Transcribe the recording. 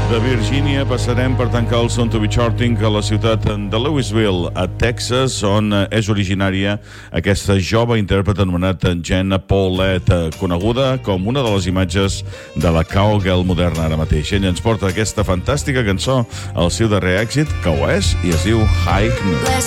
De Virgínia passarem per tancar el Son to be Charting a la ciutat de Louisville, a Texas, on és originària aquesta jove intèrpret anomenada Jenna Paulette, coneguda com una de les imatges de la cowgirl moderna ara mateix. Ella ens porta aquesta fantàstica cançó, el seu darrer èxit, que ho és, i es diu High Noon.